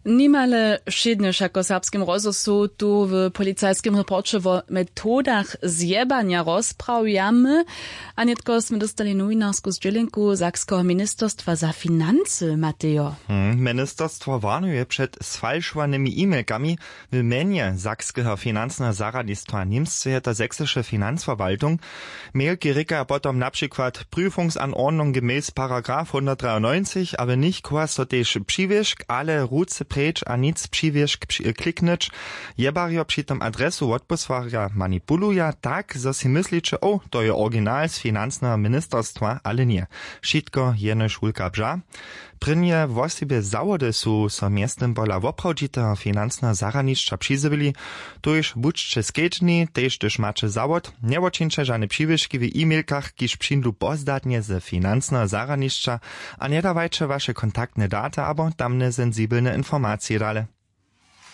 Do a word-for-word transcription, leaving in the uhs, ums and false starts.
Nimale šedniš ako serbskim rozhlasu tu w policajskim reporcie o metodach zjebania rozprawiamy, a nietko sme dostali nowinarsku zdźelenku Sakskiego Ministerstwa za Finanse, Mateo. Hmm, ministerstwo warnuje przed sfalszowanymi e-mailkami. W menie Sakskiego Finanznego Zaradnictwa Niemsce je ta sächsische Finanzverwaltung. Mailki rika potom na przykład Prüfungsanordnung gemäß Paragraph hundertdreiundneunzig, aber nicht kwas so tež přivěšk, ale ruce preč a nic přivěšk kliknič. Jebarjo přitom adresu odposvarja manipuluja tak, zo si mysliče, o, to je original z Finanznego Ministerstwa, ale nie. Šitko jene šulka bža. Prynje wosibie zawody su so miestem pola woprawdziteho finansneho zaradnictwa přizywili, tuż budźcie skedźni, tež tyž macie zawod, nie wočinče žane přiwyški w e-mailkach, kiż přindlu pozdatnie z finansneho zaradnictwa, a nie dawajcie wasze kontaktne data, abo tamne sensibelne informacje dale.